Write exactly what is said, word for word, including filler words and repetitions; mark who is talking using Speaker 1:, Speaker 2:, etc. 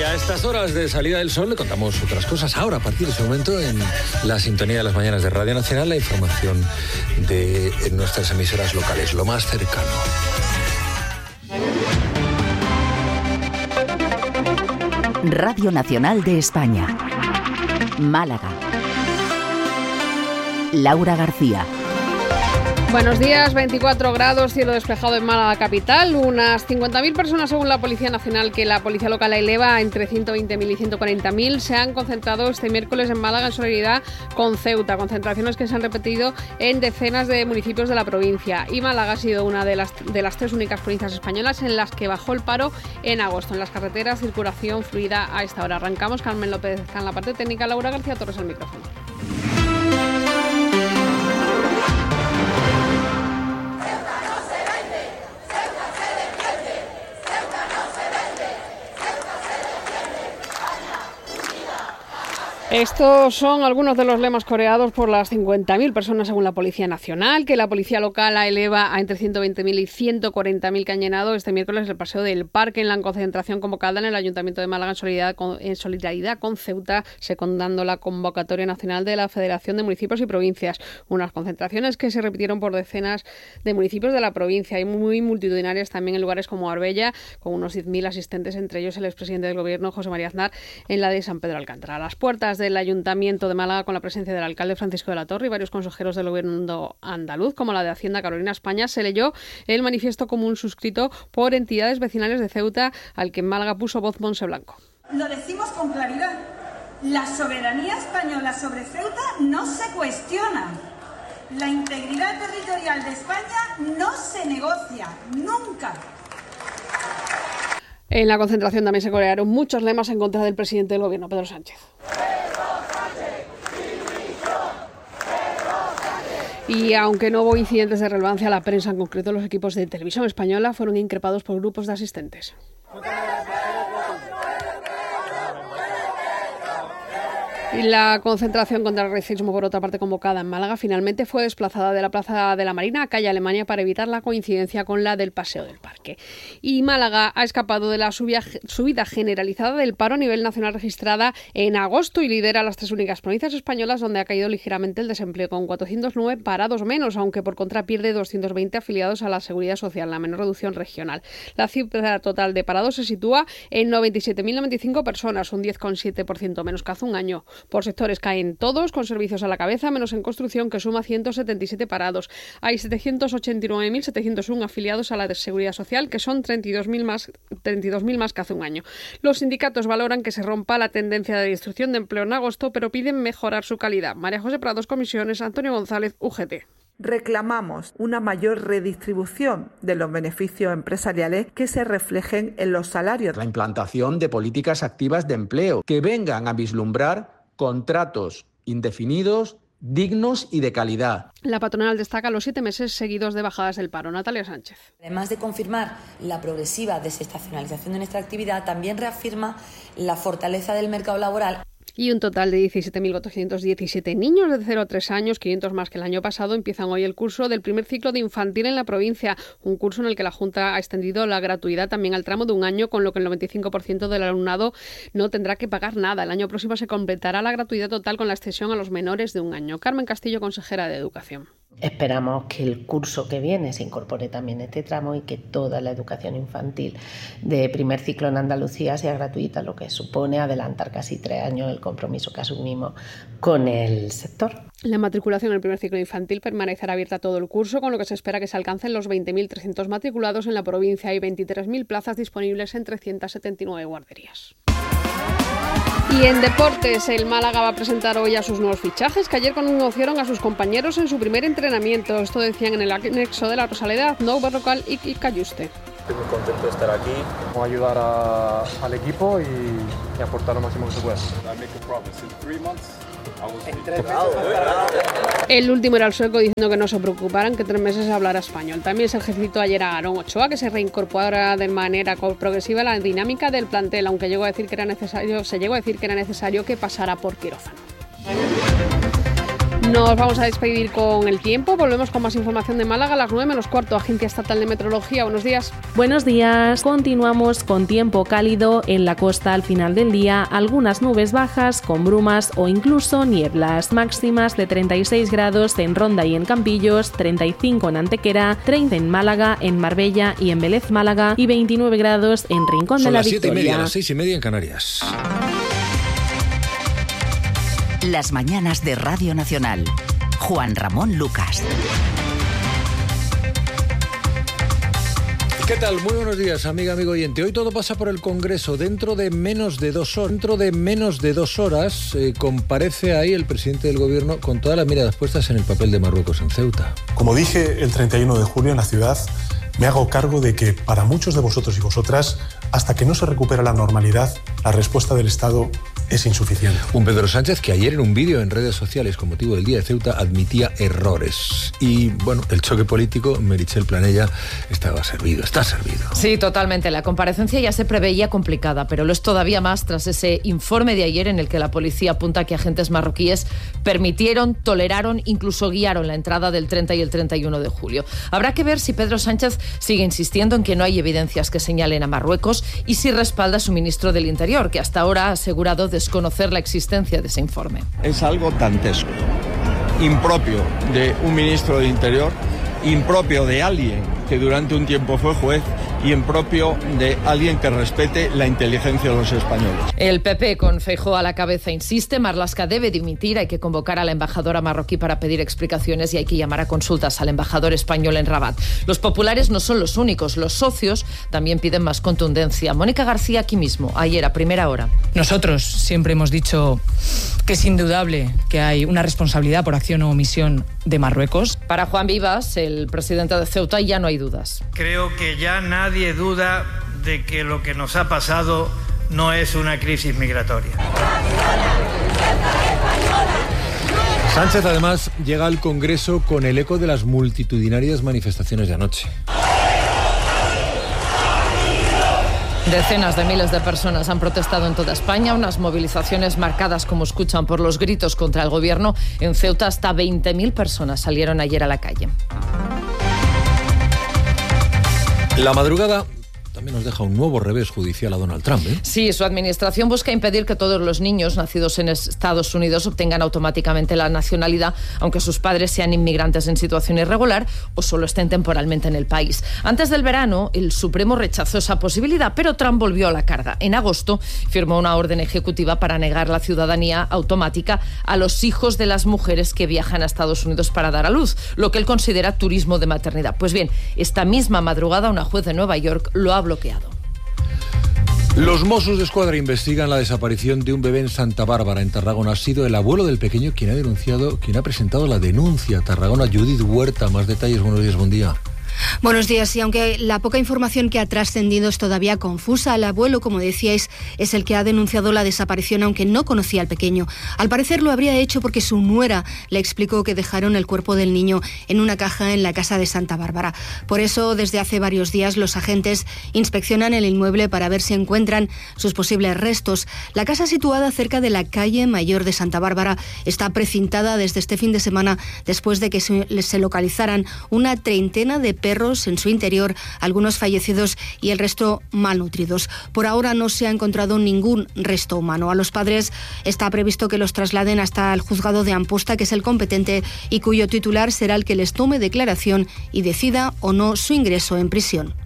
Speaker 1: a estas horas de salida del sol le contamos otras cosas. Ahora, a partir de ese momento, en la sintonía de las mañanas de Radio Nacional, la información de nuestras emisoras locales, lo más cercano.
Speaker 2: Radio Nacional de España. Málaga. Laura García.
Speaker 3: Buenos días, veinticuatro grados, cielo despejado en Málaga capital. Unas cincuenta mil personas, según la Policía Nacional, que la Policía Local eleva entre ciento veinte mil y ciento cuarenta mil, se han concentrado este miércoles en Málaga en solidaridad con Ceuta. Concentraciones que se han repetido en decenas de municipios de la provincia. Y Málaga ha sido una de las, de las tres únicas provincias españolas en las que bajó el paro en agosto. En las carreteras, circulación fluida a esta hora. Arrancamos. Carmen López está en la parte técnica, Laura García Torres al micrófono. Estos son algunos de los lemas coreados por las cincuenta mil personas según la Policía Nacional, que la Policía Local eleva a entre ciento veinte mil y ciento cuarenta mil que han llenado este miércoles el Paseo del Parque en la concentración convocada en el Ayuntamiento de Málaga en solidaridad con, en solidaridad con Ceuta, secundando la convocatoria nacional de la Federación de Municipios y Provincias. Unas concentraciones que se repitieron por decenas de municipios de la provincia y muy multitudinarias también en lugares como Arbella, con unos diez mil asistentes, entre ellos el expresidente del Gobierno, José María Aznar, en la de San Pedro Alcántara. A las puertas de del Ayuntamiento de Málaga, con la presencia del alcalde Francisco de la Torre y varios consejeros del Gobierno andaluz, como la de Hacienda Carolina España, se leyó el manifiesto común suscrito por entidades vecinales de Ceuta, al que en Málaga puso voz Montse Blanco.
Speaker 4: Lo decimos con claridad. La soberanía española sobre Ceuta no se cuestiona. La integridad territorial de España no se negocia, nunca.
Speaker 3: En la concentración también se corearon muchos lemas en contra del presidente del Gobierno, Pedro Sánchez. Y aunque no hubo incidentes de relevancia a la prensa, en concreto los equipos de Televisión Española fueron increpados por grupos de asistentes. Y la concentración contra el racismo, por otra parte convocada en Málaga, finalmente fue desplazada de la Plaza de la Marina a Calle Alemania para evitar la coincidencia con la del Paseo del Parque. Y Málaga ha escapado de la subida, subida generalizada del paro a nivel nacional registrada en agosto y lidera las tres únicas provincias españolas donde ha caído ligeramente el desempleo, con cuatrocientos nueve parados menos, aunque por contra pierde doscientos veinte afiliados a la Seguridad Social, la menor reducción regional. La cifra total de parados se sitúa en noventa y siete mil noventa y cinco personas, un diez coma siete por ciento menos que hace un año. Por sectores caen todos, con servicios a la cabeza, menos en construcción, que suma ciento setenta y siete parados. Hay setecientos ochenta y nueve mil setecientos uno afiliados a la de Seguridad Social, que son treinta y dos mil más, treinta y dos mil más que hace un año. Los sindicatos valoran que se rompa la tendencia de destrucción de empleo en agosto, pero piden mejorar su calidad. María José Prados, Comisiones, Antonio González, U G T.
Speaker 5: Reclamamos una mayor redistribución de los beneficios empresariales que se reflejen en los salarios.
Speaker 6: La implantación de políticas activas de empleo que vengan a vislumbrar contratos indefinidos, dignos y de calidad.
Speaker 3: La patronal destaca los siete meses seguidos de bajadas del paro. Natalia Sánchez.
Speaker 7: Además de confirmar la progresiva desestacionalización de nuestra actividad, también reafirma la fortaleza del mercado laboral.
Speaker 3: Y un total de diecisiete mil cuatrocientos diecisiete niños de cero a tres años, quinientos más que el año pasado, empiezan hoy el curso del primer ciclo de infantil en la provincia, un curso en el que la Junta ha extendido la gratuidad también al tramo de un año, con lo que el noventa y cinco por ciento del alumnado no tendrá que pagar nada. El año próximo se completará la gratuidad total con la extensión a los menores de un año. Carmen Castillo, consejera de Educación.
Speaker 8: Esperamos que el curso que viene se incorpore también este tramo y que toda la educación infantil de primer ciclo en Andalucía sea gratuita, lo que supone adelantar casi tres años el compromiso que asumimos con el sector.
Speaker 3: La matriculación en el primer ciclo infantil permanecerá abierta todo el curso, con lo que se espera que se alcancen los veinte mil trescientos matriculados en la provincia y veintitrés mil plazas disponibles en trescientas setenta y nueve guarderías. Y en deportes, el Málaga va a presentar hoy a sus nuevos fichajes, que ayer conocieron a sus compañeros en su primer entrenamiento. Esto decían en el anexo de la Rosaleda, Nou Berrocal y Cayuste.
Speaker 9: Estoy muy contento de estar aquí. Vamos a ayudar a, al equipo y, y aportar lo máximo que se pueda.
Speaker 3: El último era el sueco, diciendo que no se preocuparan, que tres meses hablará español. También se ejercitó ayer a Aarón Ochoa, que se reincorpora de manera progresiva a la dinámica del plantel, aunque llegó a decir que era necesario, se llegó a decir que era necesario que pasara por quirófano. Nos vamos a despedir con el tiempo. Volvemos con más información de Málaga a las nueve menos cuarto. Agencia Estatal de Meteorología. Buenos días.
Speaker 10: Buenos días. Continuamos con tiempo cálido en la costa al final del día. Algunas nubes bajas con brumas o incluso nieblas. Máximas de treinta y seis grados en Ronda y en Campillos, treinta y cinco en Antequera, treinta en Málaga, en Marbella y en Vélez Málaga y veintinueve grados en Rincón
Speaker 1: Son
Speaker 10: de la
Speaker 1: las siete
Speaker 10: Victoria.
Speaker 1: y media, las seis y media en Canarias.
Speaker 2: Las mañanas de Radio Nacional. Juan Ramón Lucas.
Speaker 1: ¿Qué tal? Muy buenos días, amiga, amigo oyente. Hoy todo pasa por el Congreso. Dentro de menos de dos horas, dentro de menos de dos horas eh, comparece ahí el presidente del Gobierno con todas las miradas puestas en el papel de Marruecos en Ceuta.
Speaker 11: Como dije el treinta y uno de julio en la ciudad, me hago cargo de que para muchos de vosotros y vosotras, hasta que no se recupera la normalidad, la respuesta del Estado es insuficiente.
Speaker 1: Un Pedro Sánchez que ayer en un vídeo en redes sociales con motivo del Día de Ceuta admitía errores. Y bueno, el choque político, Meritxell Planella, estaba servido, está servido.
Speaker 12: Sí, totalmente. La comparecencia ya se preveía complicada, pero lo es todavía más tras ese informe de ayer en el que la policía apunta que agentes marroquíes permitieron, toleraron, incluso guiaron la entrada del treinta y el treinta y uno de julio. Habrá que ver si Pedro Sánchez sigue insistiendo en que no hay evidencias que señalen a Marruecos y si respalda a su ministro del Interior, que hasta ahora ha asegurado desconocer la existencia de ese informe.
Speaker 13: Es algo dantesco, impropio de un ministro del Interior, impropio de alguien que durante un tiempo fue juez y impropio de alguien que respete la inteligencia de los españoles.
Speaker 12: El P P, con Feijóo a la cabeza, insiste, Marlaska debe dimitir, hay que convocar a la embajadora marroquí para pedir explicaciones y hay que llamar a consultas al embajador español en Rabat. Los populares no son los únicos, los socios también piden más contundencia. Mónica García aquí mismo, ayer a primera hora.
Speaker 14: Nosotros siempre hemos dicho que es indudable que hay una responsabilidad por acción o omisión de Marruecos.
Speaker 12: Para Juan Vivas, el presidente de Ceuta, ya no hay dudas.
Speaker 15: Creo que ya nadie duda de que lo que nos ha pasado no es una crisis migratoria.
Speaker 1: Sánchez además llega al Congreso con el eco de las multitudinarias manifestaciones de anoche.
Speaker 12: Decenas de miles de personas han protestado en toda España, unas movilizaciones marcadas, como escuchan, por los gritos contra el gobierno. En Ceuta hasta veinte mil personas salieron ayer a la calle.
Speaker 1: La madrugada también nos deja un nuevo revés judicial a Donald Trump, ¿eh?
Speaker 12: Sí, su administración busca impedir que todos los niños nacidos en Estados Unidos obtengan automáticamente la nacionalidad, aunque sus padres sean inmigrantes en situación irregular o solo estén temporalmente en el país. Antes del verano, el Supremo rechazó esa posibilidad, pero Trump volvió a la carga. En agosto firmó una orden ejecutiva para negar la ciudadanía automática a los hijos de las mujeres que viajan a Estados Unidos para dar a luz, lo que él considera turismo de maternidad. Pues bien, esta misma madrugada una juez de Nueva York lo ha bloqueado.
Speaker 1: Los Mossos de Escuadra investigan la desaparición de un bebé en Santa Bárbara, en Tarragona. Ha sido el abuelo del pequeño quien ha denunciado, quien ha presentado la denuncia. Tarragona, Judith Huerta, más detalles. Buenos días, buen día.
Speaker 16: Buenos días, y aunque la poca información que ha trascendido es todavía confusa, el abuelo, como decíais, es el que ha denunciado la desaparición, aunque no conocía al pequeño. Al parecer lo habría hecho porque su nuera le explicó que dejaron el cuerpo del niño en una caja en la casa de Santa Bárbara. Por eso, desde hace varios días, los agentes inspeccionan el inmueble para ver si encuentran sus posibles restos. La casa, situada cerca de la calle Mayor de Santa Bárbara, está precintada desde este fin de semana después de que se localizaran una treintena de perros en su interior, algunos fallecidos y el resto malnutridos. Por ahora no se ha encontrado ningún resto humano. A los padres está previsto que los trasladen hasta el juzgado de Amposta, que es el competente y cuyo titular será el que les tome declaración y decida o no su ingreso en prisión.